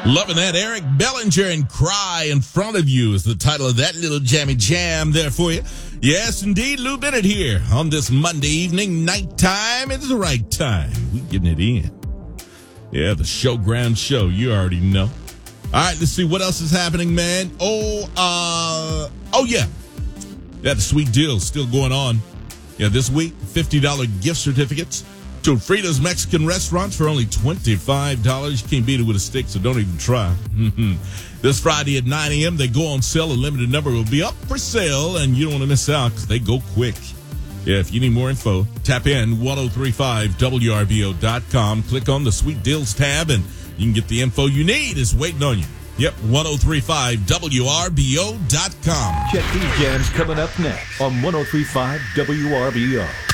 Loving that. Eric Bellinger and Cry in Front of You is the title of that little jammy jam there for you. Yes, indeed, Lou Bennett here on this Monday evening. Nighttime is the right time. We getting it in. Yeah, the Showground Show. You already know. All right, let's see what else is happening, man. Oh, yeah. Yeah, the sweet deal's still going on. Yeah, this week, $50 gift certificates to Frida's Mexican restaurants for only $25. You can't beat it with a stick, so don't even try. This Friday at 9 a.m., they go on sale. A limited number will be up for sale, and you don't want to miss out because they go quick. Yeah, if you need more info, tap in 1035WRBO.com. Click on the Sweet Deals tab, and you can get the info you need. It's waiting on you. Yep, 1035WRBO.com. Check these jams coming up next on 1035 WRBO.